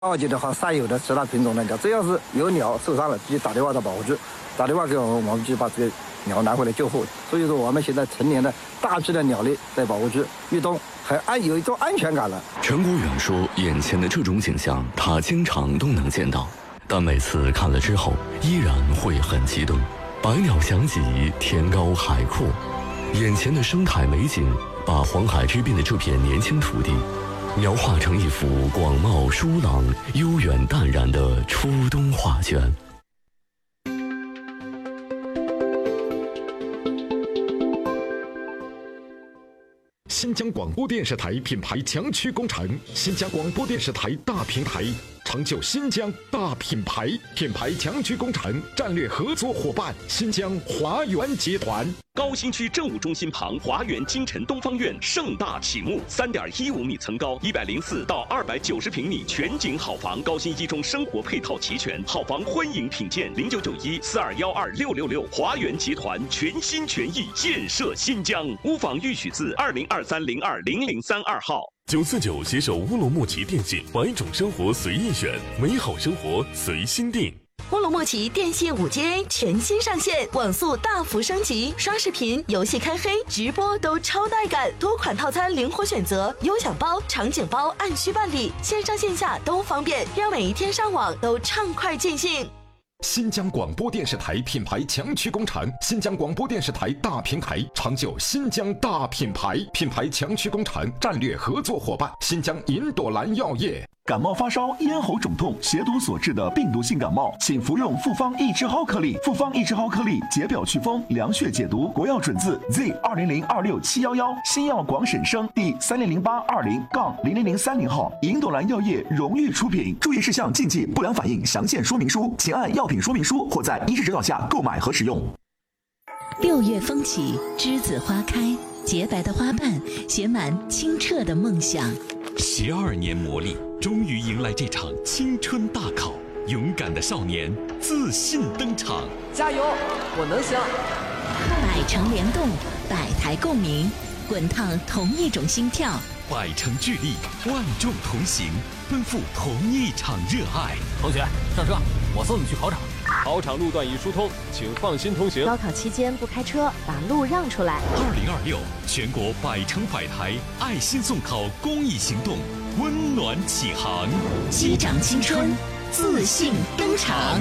高级的和散有的其他品种的鸟，只要是有鸟受伤了，就打电话到保护区，打电话给我们就把这个鸟拿回来救护。所以说，我们现在成年的大批的鸟类在保护区越冬，有一种安全感了。 陈国远说，眼前的这种景象他经常都能见到，但每次看了之后依然会很激动。百鸟翔集，天高海阔，眼前的生态美景把黄海之滨的这片年轻土地描画成一幅广袤疏朗、悠远淡然的初冬画卷。 新疆广播电视台品牌强驱工程，新疆广播电视台大平台，成就新疆大品牌。品牌强驱工程战略合作伙伴：新疆华源集团。 高新区政务中心旁华源金晨东方院盛大启幕，3.15米层高，104到290平米全景好房，高新一中生活配套齐全，好房欢迎品鉴，099142126666。华源集团全心全意建设新疆，屋房预许字2023020032号。 949携手乌鲁木齐电信，100种生活随意选，美好生活随心定。 乌鲁木齐电信 5G 全新上线，网速大幅升级，刷视频、游戏开黑、直播都超带感，多款套餐灵活选择，优享包、场景包按需办理，线上线下都方便，让每一天上网都畅快尽兴。 新疆广播电视台品牌强驱工程，新疆广播电视台大平台，成就新疆大品牌。品牌强驱工程战略合作伙伴：新疆银朵兰药业。 感冒发烧、咽喉肿痛、血毒所致的病毒性感冒，请服用复方益智蒿颗粒。复方益智蒿颗粒解表祛风、凉血解毒，国药准字 Z20026711，新药广审生第300820-00030号，银朵兰药业荣誉出品。注意事项、禁忌、不良反应详见说明书，请按药品说明书或在医师指导下购买和使用。 6月风起，栀子花开，洁白的花瓣写满清澈的梦想。 12年磨砺，终于迎来这场青春大考。勇敢的少年自信登场， 加油，我能行！ 百城联动，百台共鸣，滚烫同一种心跳， 百城聚力，万众同行，奔赴同一场热爱。 同学，上车，我送你去考场。 考场路段已疏通，请放心通行。 高考期间不开车，把路让出来。 2026全国百城百台爱心送考公益行动温暖启航， 击掌青春，自信登场。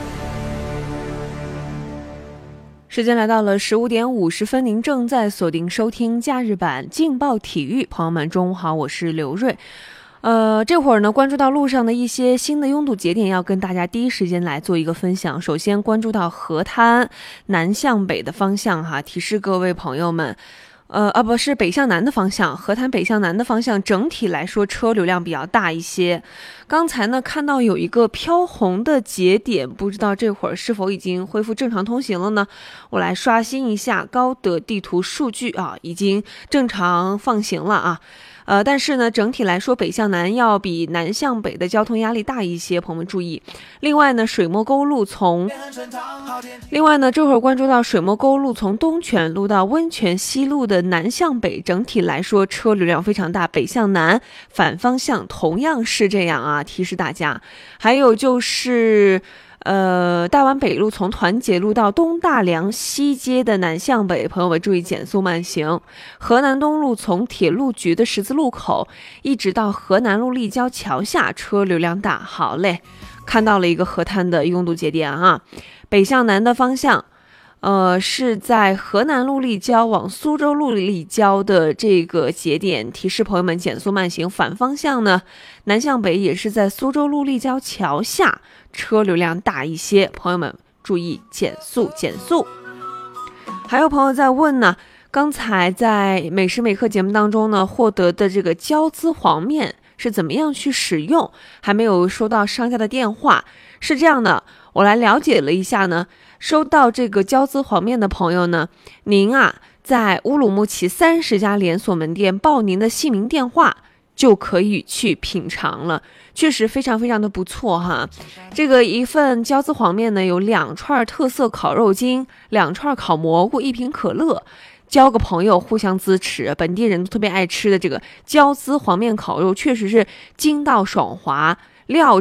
时间来到了15点50分，您正在锁定收听假日版劲爆体育。朋友们，中午好，我是刘瑞。这会儿呢，关注到路上的一些新的拥堵节点，要跟大家第一时间来做一个分享。首先关注到河滩南向北的方向哈，提示各位朋友们，不是北向南的方向，河滩北向南的方向，整体来说车流量比较大一些。刚才呢看到有一个飘红的节点，不知道这会儿是否已经恢复正常通行了呢？我来刷新一下高德地图数据啊，已经正常放行了啊。但是呢，整体来说，北向南要比南向北的交通压力大一些，朋友们注意。另外呢，这会儿关注到水墨沟路从东泉路到温泉西路的南向北，整体来说车流量非常大，北向南反方向同样是这样啊，提示大家。还有就是大湾北路从团结路到东大梁西街的南向北，朋友们注意减速慢行。河南东路从铁路局的十字路口一直到河南路立交桥下，车流量大。好嘞，看到了一个河滩的拥堵节点啊。北向南的方向是在河南路立交往苏州路立交的这个节点，提示朋友们减速慢行。反方向呢，南向北也是在苏州路立交桥下，车流量大一些，朋友们注意减速。还有朋友在问呢，刚才在每时每刻节目当中呢获得的这个胶滋黄面是怎么样去使用，还没有收到商家的电话。是这样的，我来了解了一下呢，收到这个胶滋黄面的朋友呢，您啊在乌鲁木齐30家连锁门店报您的姓名电话，就可以去品尝了，确实非常非常的不错哈。这个一份胶滋黄面呢，有2串特色烤肉筋、2串烤蘑菇、1瓶可乐，交个朋友互相支持，本地人都特别爱吃的这个胶滋黄面烤肉，确实是筋道爽滑， 料